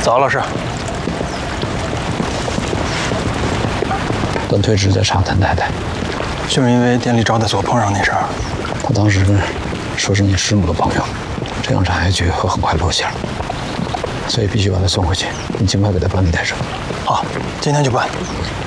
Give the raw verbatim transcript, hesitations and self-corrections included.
早，老师。 段退职在长滩太太， 就是因为店里招待所碰上那事儿。 他当时说是你师母的朋友，这样查下去会很快露馅，所以必须把他送回去。你尽快给他办理带走。 好，今天就办。